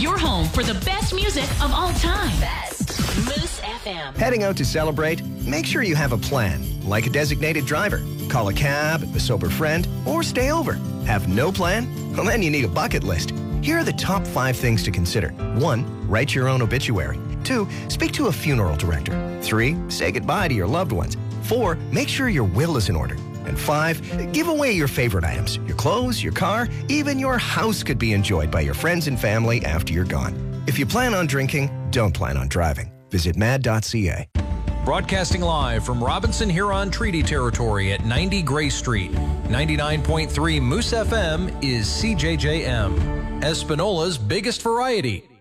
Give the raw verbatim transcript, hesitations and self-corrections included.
your home for the best music of all time. Best Moose F M. Heading out to celebrate? Make sure you have a plan, like a designated driver. Call a cab, a sober friend, or stay over. Have no plan? Well, then you need a bucket list. Here are the top five things to consider. One, write your own obituary. Two, speak to a funeral director. Three, say goodbye to your loved ones. Four, make sure your will is in order. And five, give away your favorite items. Your clothes, your car, even your house could be enjoyed by your friends and family after you're gone. If you plan on drinking, don't plan on driving. Visit mad dot c a. Broadcasting live from Robinson Huron Treaty Territory at ninety Gray Street. ninety-nine point three Moose F M is C J J M, Espinola's biggest variety.